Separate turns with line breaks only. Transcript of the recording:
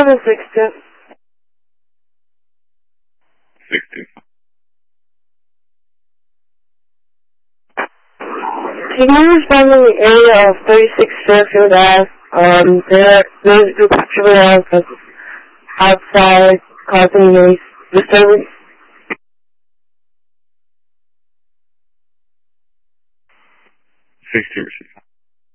live in 16th.
16th.
Can you respond in the area of 36 Fairfield Ave? There's a group of juveniles outside causing noise disturbance.
16 received.